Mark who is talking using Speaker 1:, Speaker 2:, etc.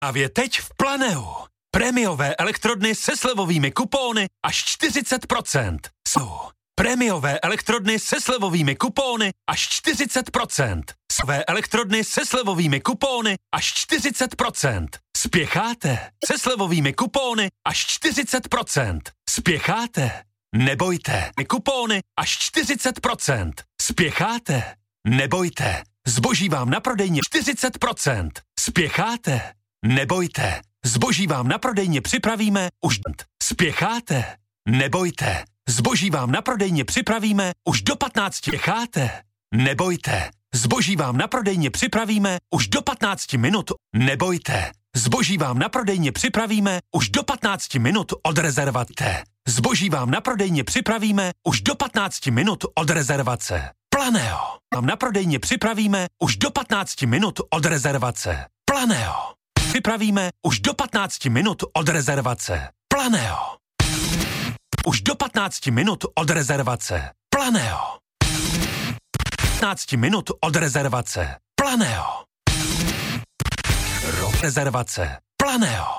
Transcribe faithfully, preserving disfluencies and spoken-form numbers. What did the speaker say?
Speaker 1: Právě teď v Planeu. Prémiové elektrodny se slevovými kupóny až čtyřicet procent. Jsou prémiové elektrodny se slevovými kupóny až čtyřicet procent. Své elektrodny se slevovými kupóny až čtyřicet procent. Spěcháte? Se slevovými kupóny až čtyřicet procent. Spěcháte? Nebojte. Kupóny až čtyřicet procent. Spěcháte? Nebojte. Zboží vám na prodejně čtyřicet procent. Spěcháte? Nebojte. Zboží vám na prodejně připravíme už. Spěcháte? Nebojte. Zboží vám na prodejně připravíme už do patnácti. Spěcháte? Nebojte. Zboží vám na prodejně připravíme už do patnácti minut. Nebojte. Zboží vám na prodejně připravíme už do patnácti minut od rezervace. Zboží vám na prodejně připravíme už do patnácti minut od rezervace. Planeo. Vám na prodejně připravíme už do patnácti minut od rezervace. Planeo. Připravíme už do patnácti minut od rezervace. Planeo. Už do patnácti minut od rezervace. Planeo. patnácti minut od rezervace. Planeo. Rezervace. Planeo.